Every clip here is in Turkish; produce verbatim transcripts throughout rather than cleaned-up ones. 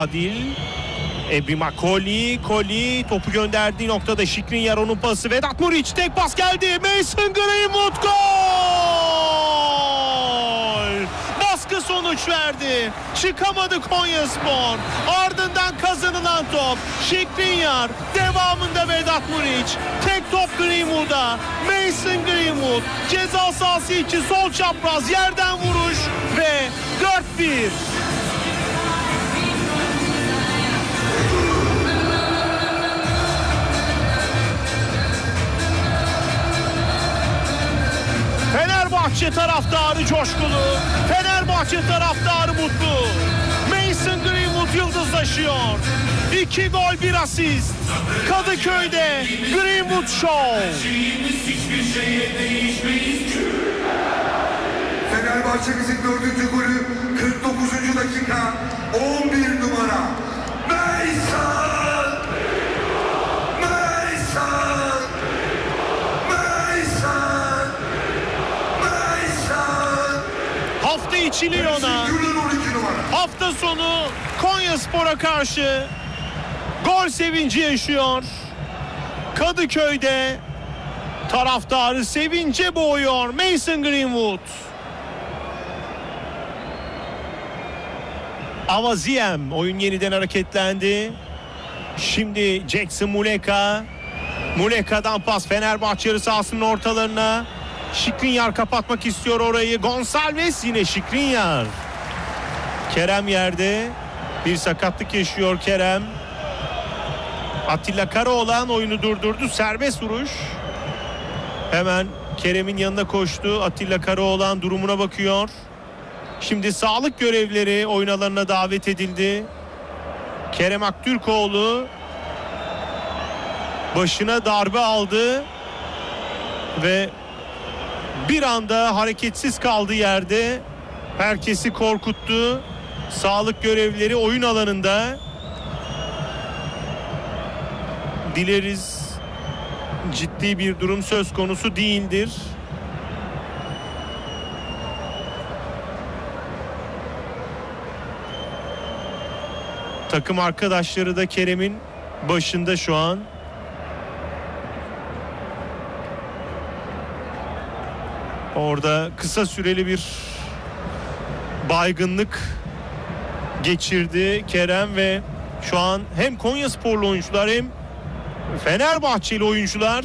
Adil. Ebrima Koli, Koli topu gönderdiği noktada Skriniar, onun pası. Vedat Muriç tek pas geldi. Mason Greenwood gol! Baskı sonuç verdi. Çıkamadı Konyaspor. Ardından kazanılan top. Skriniar, devamında Vedat Muriç. Tek top Greenwood'a. Mason Greenwood ceza sahası içi sol çapraz yerden vuruş ve dört bir. Fenerbahçe taraftarı coşkulu, Fenerbahçe taraftarı mutlu. Mason Greenwood yıldızlaşıyor. İki gol, bir asist. Kadıköy'de Greenwood Show. Fenerbahçe'mizin dördüncü golü kırk dokuzuncu dakika, on bir numara. Mason! Mason! Mason! Mason! Hafta içi Lyon'a, hafta sonu Konyaspor'a karşı gol sevinci yaşıyor. Kadıköy'de taraftarı sevince boğuyor Mason Greenwood. Avaziem, oyun yeniden hareketlendi. Şimdi Jackson Muleka. Muleka'dan pas Fenerbahçe yarı sahasının ortalarına. Skriniar kapatmak istiyor orayı. Gonçalves, yine Skriniar. Kerem yerde. Bir sakatlık yaşıyor Kerem. Atilla Karaoğlan oyunu durdurdu. Serbest vuruş. Hemen Kerem'in yanına koştu. Atilla Karaoğlan durumuna bakıyor. Şimdi sağlık görevlileri oyun alanına davet edildi. Kerem Aktürkoğlu başına darbe aldı ve bir anda hareketsiz kaldı yerde. Herkesi korkuttu. Sağlık görevlileri oyun alanında. Dileriz ciddi bir durum söz konusu değildir. Takım arkadaşları da Kerem'in başında şu an. Orada kısa süreli bir baygınlık geçirdi Kerem ve şu an hem Konyasporlu oyuncular hem Fenerbahçeli oyuncular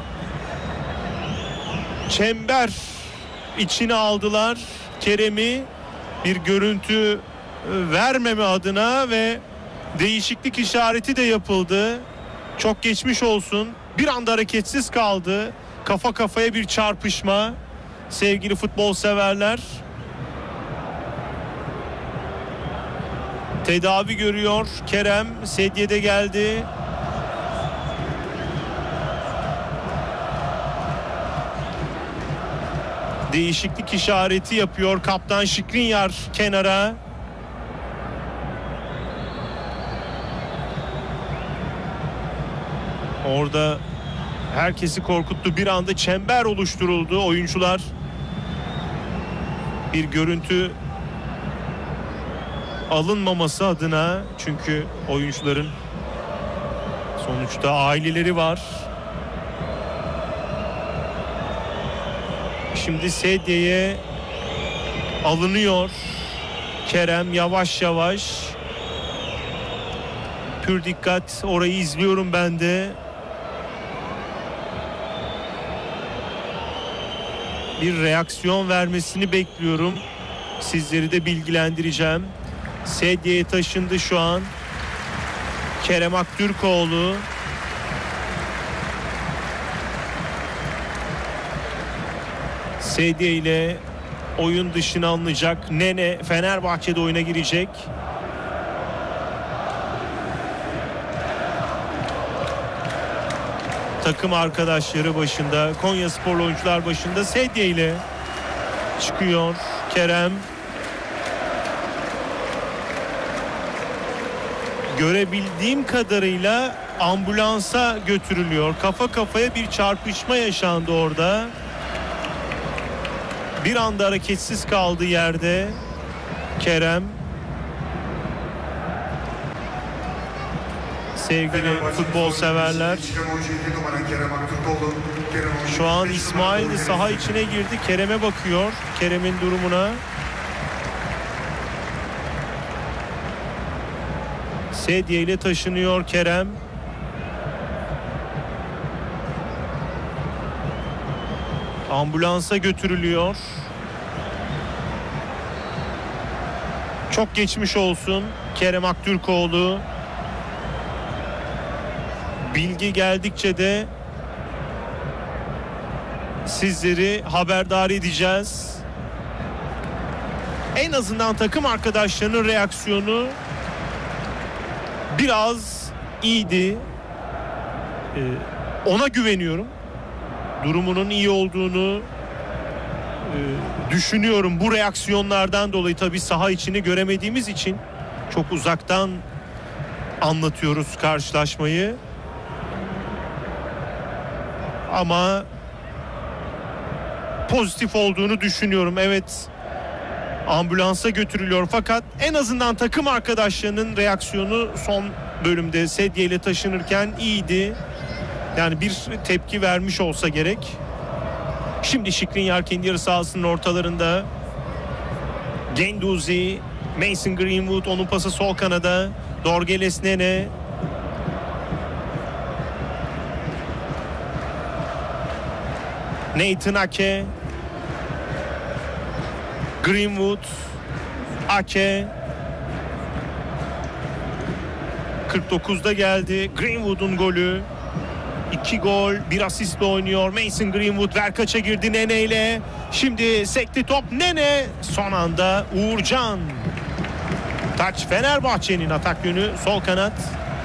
çember içine aldılar Kerem'i, bir görüntü vermeme adına ve değişiklik işareti de yapıldı. Çok geçmiş olsun. Bir anda hareketsiz kaldı. Kafa kafaya bir çarpışma. Sevgili futbol severler. Tedavi görüyor Kerem. Sedyede geldi. Değişiklik işareti yapıyor kaptan Skriniar kenara. Orada herkesi korkuttu. Bir anda çember oluşturuldu. Oyuncular bir görüntü alınmaması adına, çünkü oyuncuların sonuçta aileleri var. Şimdi sedyeye alınıyor Kerem yavaş yavaş. Pür dikkat orayı izliyorum ben de. Bir reaksiyon vermesini bekliyorum. Sizleri de bilgilendireceğim. Sedyeye taşındı şu an Kerem Aktürkoğlu. Sedye ile oyun dışına alınacak. Nene Fenerbahçe'de oyuna girecek. Takım arkadaşları başında, Konyasporlu oyuncular başında sedye ile çıkıyor Kerem. Görebildiğim kadarıyla ambulansa götürülüyor. Kafa kafaya bir çarpışma yaşandı orada. Bir anda hareketsiz kaldı yerde Kerem. sevgili futbol severler. Şu an İsmail de saha içine girdi. Kerem'e bakıyor. Kerem'in durumuna. Sedye ile taşınıyor Kerem. Ambulansa götürülüyor. Çok geçmiş olsun Kerem Aktürkoğlu. Bilgi geldikçe de sizleri haberdar edeceğiz. En azından takım arkadaşlarının reaksiyonu biraz iyiydi. Ee, ona güveniyorum. Durumunun iyi olduğunu e, düşünüyorum. Bu reaksiyonlardan dolayı tabii saha içini göremediğimiz için çok uzaktan anlatıyoruz karşılaşmayı. Ama pozitif olduğunu düşünüyorum. Evet, ambulansa götürülüyor fakat en azından takım arkadaşlarının reaksiyonu son bölümde sedye ile taşınırken iyiydi. Yani bir tepki vermiş olsa gerek. Şimdi Skriniar kendi yarı sahasının ortalarında. Guendouzi, Mason Greenwood, onun pası sol kanada. Dorgeles Nene. Nathan Ake. Greenwood. Ake. kırk dokuzda geldi. Greenwood'un golü. İki gol, bir asistle oynuyor. Mason Greenwood verkaça girdi Nene ile. Şimdi sekti top Nene. Son anda Uğurcan. Taç Fenerbahçe'nin atak yönü sol kanat.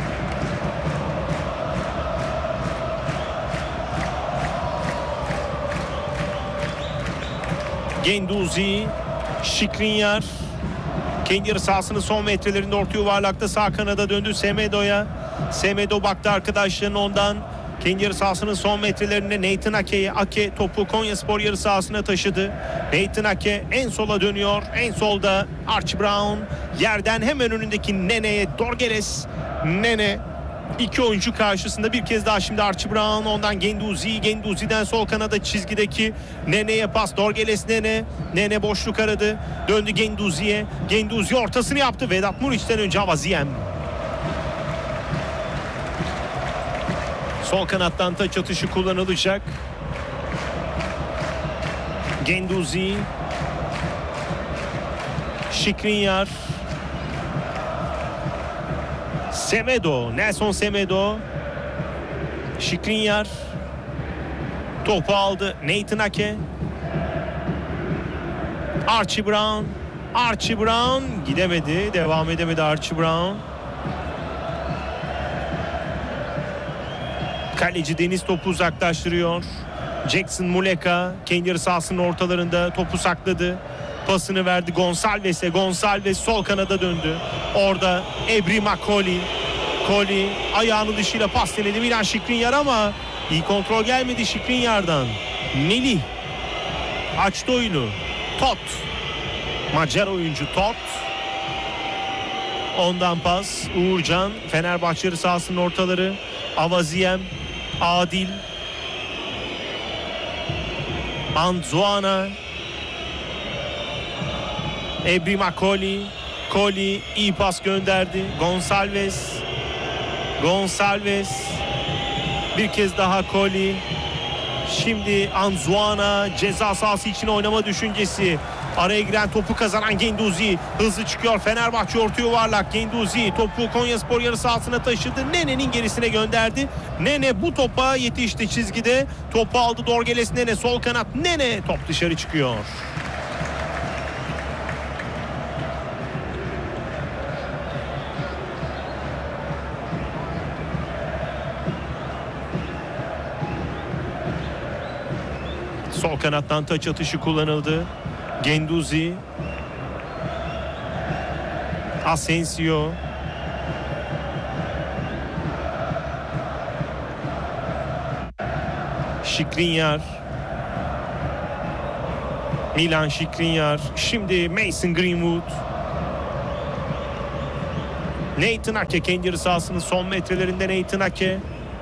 Guendouzi, Skriniar. Kendi yarı sahasının son metrelerinde orta yuvarlakta sağ kanada döndü Semedo'ya. Semedo baktı arkadaşlarının ondan. Kendi yarı sahasının son metrelerinde Nathan Ake'ye. Ake topu Konyaspor yarı sahasına taşıdı. Nathan Ake en sola dönüyor. En solda Archie Brown. Yerden hemen önündeki Nene'ye Dorgeles. Nene iki oyuncu karşısında bir kez daha şimdi Archie Brown, ondan Guendouzi. Guendouzi'den sol kanada çizgideki Nene'ye pas. Dorgeles Nene. Nene boşluk aradı. Döndü Guendouzi'ye. Guendouzi ortasını yaptı. Vedat Muriç'ten önce Avaziem. Sol kanattan taç atışı kullanılacak. Guendouzi. Skriniar. Semedo. Nelson Semedo. Skriniar. Topu aldı. Nathan Ake. Archie Brown. Archie Brown gidemedi. Devam edemedi Archie Brown. Kaleci Deniz topu uzaklaştırıyor. Jackson Muleka kendi yarı sahasının ortalarında topu sakladı. Pasını verdi Gonçalves'e. Gonçalves sol kanada döndü. Orada Ebri Makoli. Koli ayağının dışıyla pas denedi Milan Skriniar ama iyi kontrol gelmedi Skriniar'dan. Melih açtı oyunu. Tot. Macar oyuncu Tot. Ondan pas Uğurcan. Fenerbahçe yarı sahasının ortaları. Avaziem. Adil. Anzuana. Ebri Makoli. Koli iyi pas gönderdi. Gonçalves. Gonçalves. Bir kez daha Koli. Şimdi Anzuana ceza sahası için oynama düşüncesi. Araya giren topu kazanan Guendouzi hızlı çıkıyor. Fenerbahçe orta yuvarlak. Guendouzi topu Konyaspor yarı sahasına taşıdı. Nene'nin gerisine gönderdi. Nene bu topa yetişti çizgide. Topu aldı Dorgeles Nene sol kanat. Nene top dışarı çıkıyor. Sol kanattan taç atışı kullanıldı. Guendouzi. Asensio. Skriniar. Milan Skriniar. Şimdi Mason Greenwood. Nathan Ake kendi yarı sahasının son metrelerinde. Nathan Ake.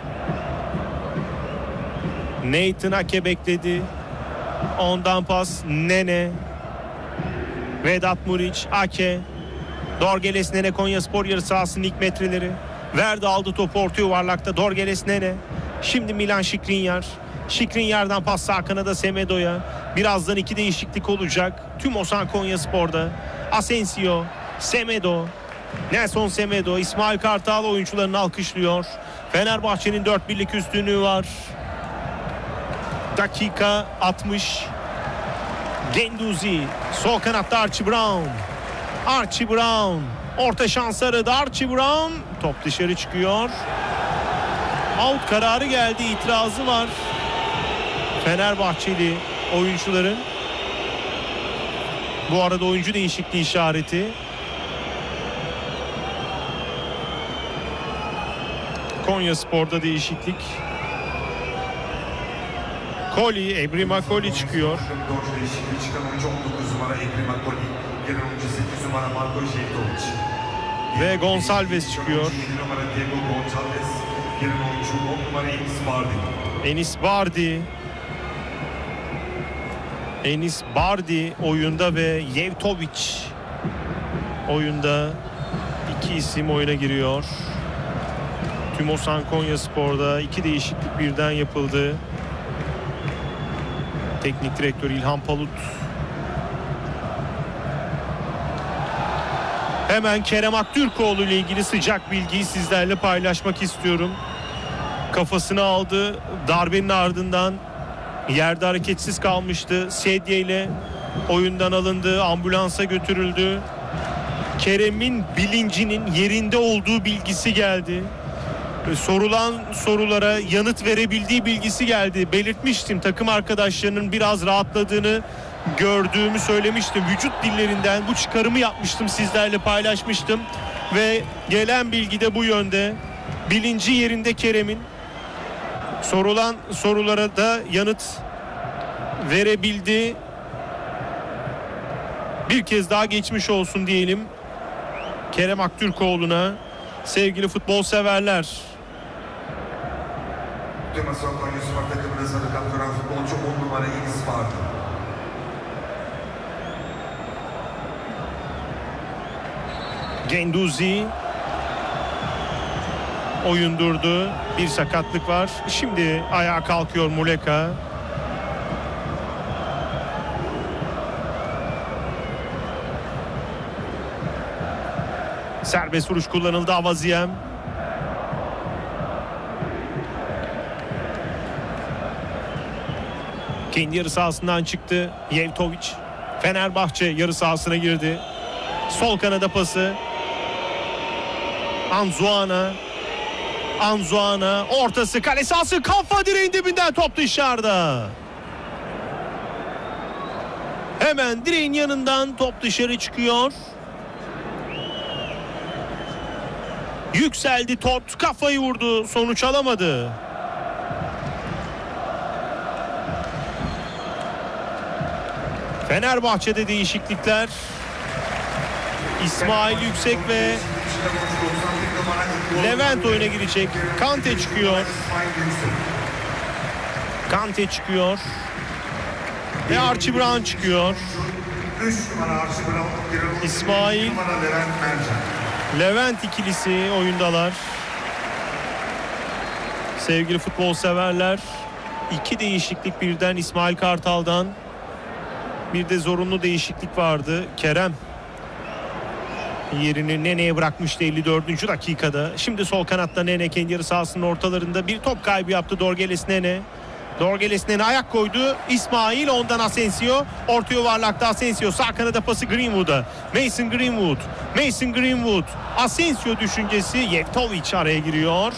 Nathan Ake bekledi. Ondan pas Nene. Vedat Muriç, Ake. Dorgeles Nene, Konyaspor yarı sahasının ilk metreleri. Verdi, aldı topu orta yuvarlakta. Dorgeles Nene. Şimdi Milan Skriniar. Skriniar'dan pas sağ kanada Semedo'ya. Birazdan iki değişiklik olacak. Tüm Osan Konyaspor'da. Asensio, Semedo, Nelson Semedo, İsmail Kartal oyuncularını alkışlıyor. Fenerbahçe'nin dört birlik üstünlüğü var. Dakika altmış. Genduzi, sol kanatta Archie Brown. Archie Brown, orta şans aradı Archie Brown. Top dışarı çıkıyor. Out kararı geldi, itirazı var Fenerbahçeli oyuncuların. Bu arada oyuncu değişikliği işareti. Konyaspor'da değişiklik. Koli, Ebrima Koli çıkıyor. Değişikliği çıkan oyuncu on dokuz numara Ebrima Koli. Gelen oyuncu sekiz numara Marko Jevtovic. Ve Gonçalves çıkıyor. yedi numara Diego Gonçalves. Gelen oyuncu on numara Enis Bardi. Enis Bardi. Enis Bardi oyunda ve Jevtovic oyunda. İki isim oyuna giriyor. Tüm Osan Konyaspor'da iki değişiklik birden yapıldı. Teknik direktör İlhan Palut. Hemen Kerem Aktürkoğlu ile ilgili sıcak bilgiyi sizlerle paylaşmak istiyorum. Kafasını aldı. Darbenin ardından yerde hareketsiz kalmıştı. Sedye ile oyundan alındı. Ambulansa götürüldü. Kerem'in bilincinin yerinde olduğu bilgisi geldi. Sorulan sorulara yanıt verebildiği bilgisi geldi. Belirtmiştim, takım arkadaşlarının biraz rahatladığını gördüğümü söylemiştim. Vücut dillerinden bu çıkarımı yapmıştım, sizlerle paylaşmıştım. Ve gelen bilgi de bu yönde. Bilinci yerinde Kerem'in. Sorulan sorulara da yanıt verebildi. Bir kez daha geçmiş olsun diyelim Kerem Aktürkoğlu'na. Sevgili futbol severler. Tüm Osan Konyaspor takımına sarı kart gören futbolcu on numara Enis Bardi. Genduzi oyun durdu. Bir sakatlık var. Şimdi ayağa kalkıyor Muleka. Serbest vuruş kullanıldı. Avaziem. Kendi yarı sahasından çıktı Jevtovic. Fenerbahçe yarı sahasına girdi. Sol kanada pası. Anzuana. Anzuana ortası, kale sahası, kafa direğin dibinden, top dışarıda. Hemen direğin yanından top dışarı çıkıyor. Yükseldi top, kafayı vurdu, sonuç alamadı. Fenerbahçe'de değişiklikler. İsmail Yüksek ve Levent oyuna girecek. Kante çıkıyor. Kante çıkıyor. Ve Archie Brown çıkıyor. İsmail Levent ikilisi oyundalar. Sevgili futbol severler, iki değişiklik birden İsmail Kartal'dan. Bir de zorunlu değişiklik vardı. Kerem yerini Nene'ye bırakmıştı elli dördüncü dakikada. Şimdi sol kanatta Nene kendi yarı sahasının ortalarında bir top kaybı yaptı Dorgeles Nene. Dorgeles Nene ayak koydu. İsmail, ondan Asensio. Orta yuvarlakta Asensio. Sağ kanada pası Greenwood'a. Mason Greenwood. Mason Greenwood. Asensio düşüncesi. Jevtovic araya giriyor.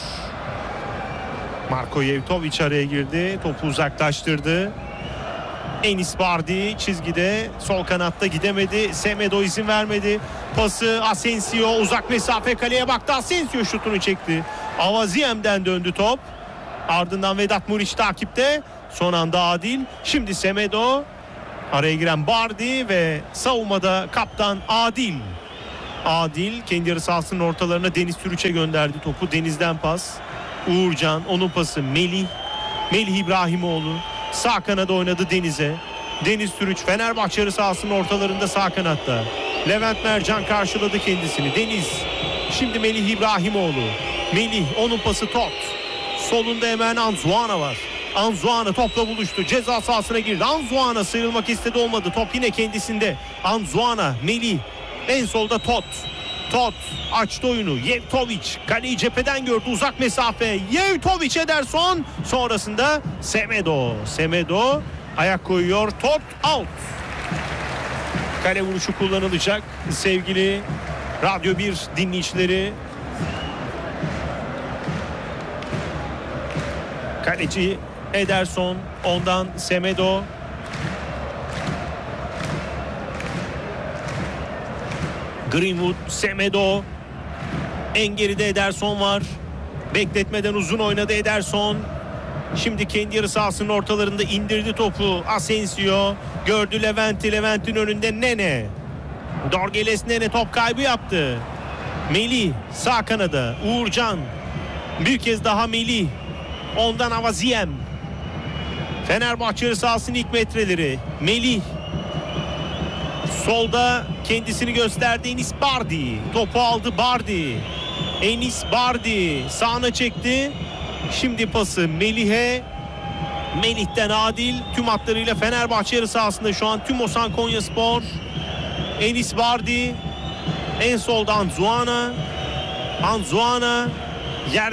Marko Jevtovic araya girdi. Topu uzaklaştırdı. Enis Bardi çizgide, sol kanatta gidemedi. Semedo izin vermedi. Pası Asensio, uzak mesafe, kaleye baktı. Asensio şutunu çekti. Avaziem'den döndü top. Ardından Vedat Muriç takipte. Son anda Adil. Şimdi Semedo. Araya giren Bardi ve savunmada kaptan Adil. Adil kendi yarı sahasının ortalarına Deniz Türüç'e gönderdi topu. Deniz'den pas. Uğurcan, onun pası Melih. Melih İbrahimoğlu sağ kanada oynadı Deniz'e. Deniz Türüç Fenerbahçe yarı sahasının ortalarında sağ kanatta. Levent Mercan karşıladı kendisini. Deniz. Şimdi Melih İbrahimoğlu. Melih, onun pası Tot. Solunda hemen Anzuana var. Anzuana topla buluştu. Ceza sahasına girdi. Anzuana sıyrılmak istedi, olmadı. Top yine kendisinde. Anzuana, Melih. En solda Tot. Tot açtı oyunu. Yevtovic kaleyi cepheden gördü, uzak mesafe. Yevtovic, Ederson. Sonrasında Semedo. Semedo ayak koyuyor. Tot out. Kale vuruşu kullanılacak sevgili Radyo bir dinleyicileri. Kaleci Ederson, ondan Semedo. Greenwood, Semedo. En geride Ederson var. Bekletmeden uzun oynadı Ederson. Şimdi kendi yarı sahasının ortalarında indirdi topu. Asensio gördü Levent'i. Levent'in önünde Nene. Dorgeles Nene top kaybı yaptı. Melih sağ kanada. Uğurcan. Bir kez daha Melih. Ondan Avaziem. Fenerbahçe yarı sahasının ilk metreleri. Melih. Solda kendisini gösterdi Enis Bardi. Topu aldı Bardi. Enis Bardi sağına çekti. Şimdi pası Melih'e. Melih'ten Adil tüm hatlarıyla Fenerbahçe yarı sahasında şu an Tümosan Konyaspor. Enis Bardi. En solda Anzuana. Anzuana yer